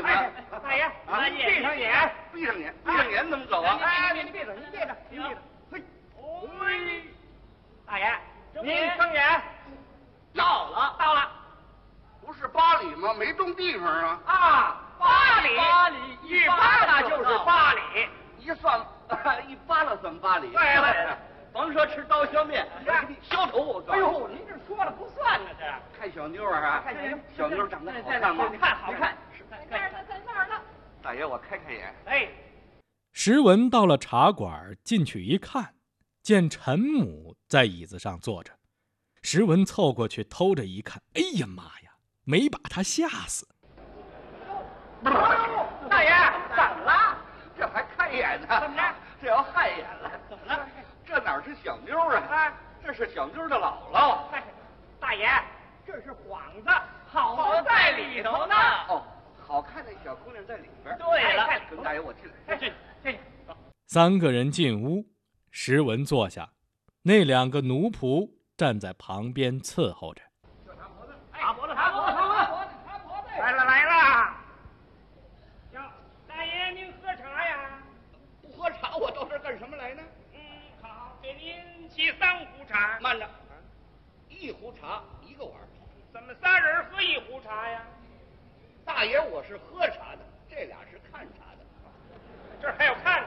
进门。 大爷，闭上眼， 闭上眼，闭上眼怎么走啊？ 哎，你闭着，你闭着，你闭着。嘿，喂，大爷，您睁眼。 到了， 到了。 不是8里吗？没种地方啊。 啊，8里，8里，1扒拉就是8里， 一算1扒拉算8里。 对了， 甭说吃刀削面，我给你削头我告诉你。 哎呦，您这说了不算呢，这看小妞啊， 看小妞长得好看吗？ 你看， 在那儿呢，在那儿呢。 大爷，我开开眼。 哎， 石文到了茶馆，进去一看，见陈母在椅子上坐着。石文凑过去偷着一看，哎呀妈呀，没把他吓死。 大爷，怎么了？ 这还开眼呢？ 怎么着？ 这要害眼了？ 怎么了？ 这哪是小妞啊？这是小妞的姥姥。 大爷，这是幌子，好在里头呢。 哦，好看那小姑娘在里边。 对了， 跟大爷我进来。 这 3个人进屋，石文坐下，那2个奴仆站在旁边伺候着。 擦脖子，来了。大爷，您喝茶呀？ 不喝茶，我到这儿干什么来呢？ 好，给您沏3壶茶。 慢着，1壶茶1个碗。 怎么3人喝1壶茶呀？ 大爷，我是喝茶的，这俩是看茶的。 这儿还有看